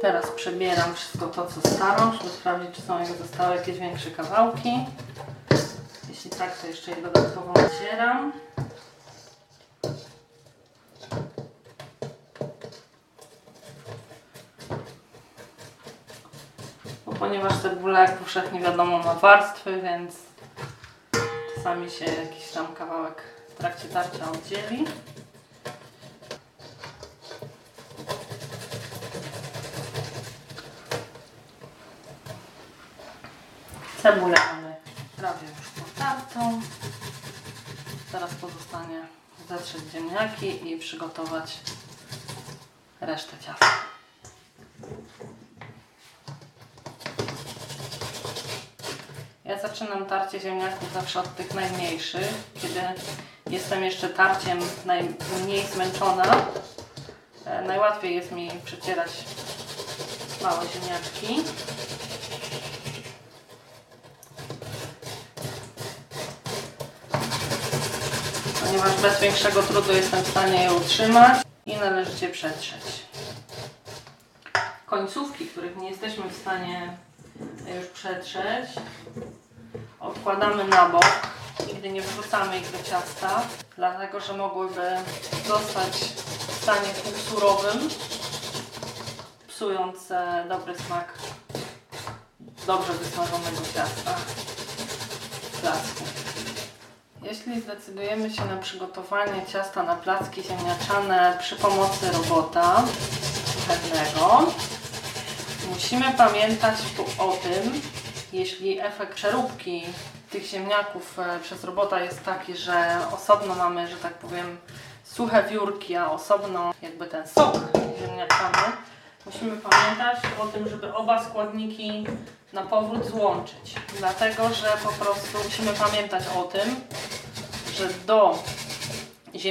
Teraz przebieram wszystko to, co staram, żeby sprawdzić, czy są jak zostały jakieś większe kawałki. Jeśli tak, to jeszcze je dodatkowo nacieram. Bo ponieważ cebula, jak powszechnie wiadomo, ma warstwy, więc czasami się jakiś tam kawałek w trakcie tarcia oddzieli. Cebulę mamy prawie już potartą. Teraz pozostanie zetrzeć ziemniaki i przygotować resztę ciasta. Ja zaczynam tarcie ziemniaków zawsze od tych najmniejszych, kiedy jestem jeszcze tarciem najmniej zmęczona. Najłatwiej jest mi przecierać małe ziemniaczki. Ponieważ bez większego trudu jestem w stanie je utrzymać i należycie przetrzeć. Końcówki, których nie jesteśmy w stanie już przetrzeć, odkładamy na bok. Nigdy nie wrzucamy ich do ciasta, dlatego że mogłyby zostać w stanie półsurowym, psując dobry smak dobrze wysmażonego ciasta placku. Jeśli zdecydujemy się na przygotowanie ciasta na placki ziemniaczane przy pomocy robota kuchennego, musimy pamiętać o tym, jeśli efekt przeróbki tych ziemniaków przez robota jest taki, że osobno mamy, że tak powiem, suche wiórki, a osobno jakby ten sok ziemniaczany, musimy pamiętać o tym, żeby oba składniki na powrót złączyć. Dlatego, że po prostu musimy pamiętać o tym, że do